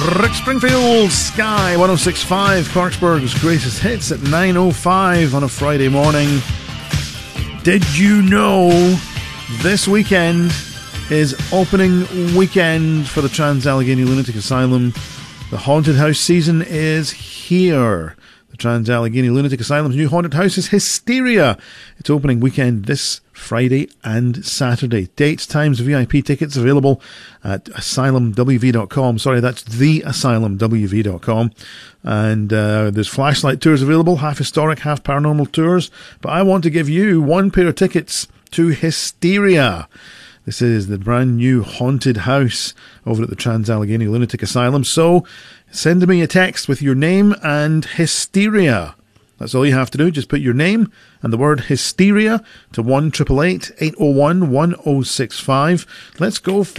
Rick Springfield, Sky 106.5, Clarksburg's greatest hits at 9:05 on a Friday morning. Did you know this weekend is opening weekend for the Trans-Allegheny Lunatic Asylum? The haunted house season is here. The Trans-Allegheny Lunatic Asylum's new haunted house is Hysteria. It's opening weekend this Friday and Saturday. Dates, times, VIP tickets available at asylumwv.com. Sorry, that's theasylumwv.com. And there's flashlight tours available, half historic, half paranormal tours. But I want to give you one pair of tickets to Hysteria. This is the brand new haunted house over at the Trans-Allegheny Lunatic Asylum. So send me a text with your name and Hysteria. That's all you have to do. Just put your name and the word Hysteria to 1-888-801-1065. Let's go for